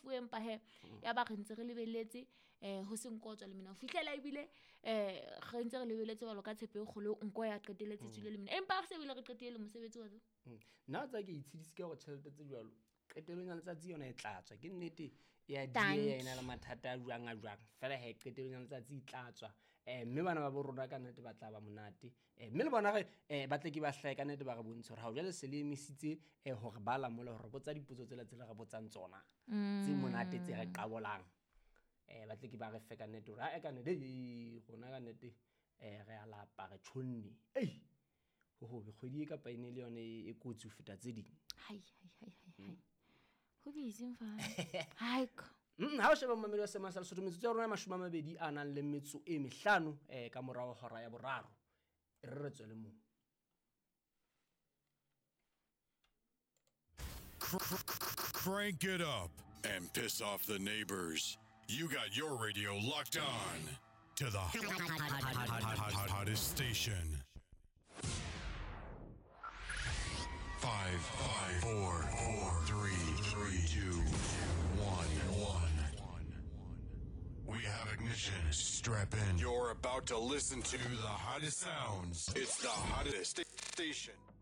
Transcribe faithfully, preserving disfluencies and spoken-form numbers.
fofu empa he ya ba re ntse re lebeletse eh ho seng ko tswa le mina o fihlela ibile eh re ntse re lebeletse ba lo ka tshepe kgolo nko ya qeteletse tsile le mina empa re se bile re qetile mosebetsi wa tso nna tsa ke itshidisi ka go tšhelete tse jwalo qetelong ya letsatsi yona e tlatswa ke nnete ya die ya ina le mathata a jwang a jwang fela he qetelong ya letsatsi e tlatswa eh mme bana ba bo rona ka nnete ba tla ba monate eh mme le bona ge eh ba tle ke ba hlae ka nnete ba re bontsha hore ha o jale se le emisitse eh hore ba la mola hore botsa dipotso tsela tsela ga botsang tsona tse monate tse re qabolang eh ba tle ke ba re fe ka nnete hore a ka nnete gona ka nnete eh re ala pa re tshonni ei ho ho kgwedi e ka pa ine le yone e kotsi ho feta tse ding hai hai hai hai ho busy mfa hai Mm, ha o sheba mamelo ya sema sa Lesotho metsotso ya rona ya mashome a mabedi a nang le metso e mehlano eh ka morao hora ya boraro e re re tswele mo Crank it up and piss off the neighbors. You got your radio locked on to the hottest station. Five, five, four, four, three, three, two, one, one. We have ignition. Strap in. You're about to listen to the hottest sounds. It's the hottest sta- station.